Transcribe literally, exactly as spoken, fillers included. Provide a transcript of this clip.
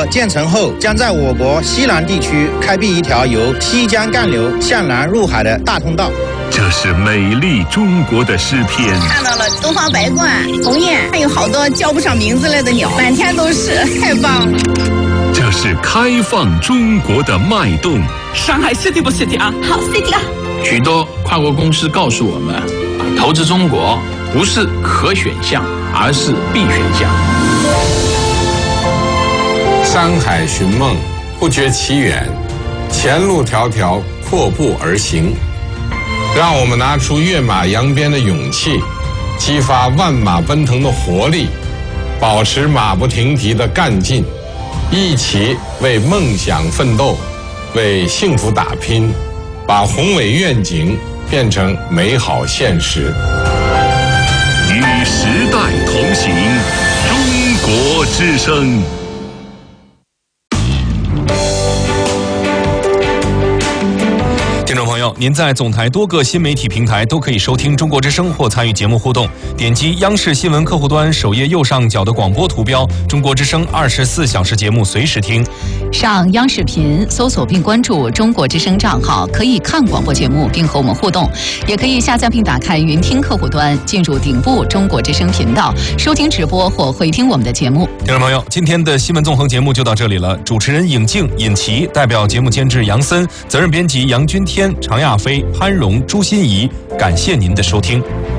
建成后，将在我国西南地区开辟一条由西江干流向南入海的大通道。 这是美丽中国的诗篇。 看到了东方白鹳、鸿雁，还有好多叫不上名字来的鸟，满天都是，太棒了。 这是开放中国的脉动。 上海 city 不 city 啊？ 好 city 啊！ 许多跨国公司告诉我们，投资中国不是可选项，而是必选项。 山海寻梦，不觉其远；前路迢迢，阔步而行。让我们拿出跃马扬鞭的勇气，激发万马奔腾的活力，保持马不停蹄的干劲，一起为梦想奋斗，为幸福打拼，把宏伟愿景变成美好现实。 与时代同行，中国之声。 听众朋友，您在总台多个新媒体平台都可以收听中国之声或参与节目互动。点击央视新闻客户端首页右上角的广播图标，中国之声二十四小时节目随时听。 上央视频搜索并关注中国之声账号，可以看广播节目并和我们互动。也可以下载并打开云听客户端，进入顶部中国之声频道，收听直播或回听我们的节目。 听众朋友，今天的新闻纵横节目就到这里了。主持人尹静、尹琪，代表节目监制杨森，责任编辑杨君天、常亚飞、潘荣、朱心怡，感谢您的收听。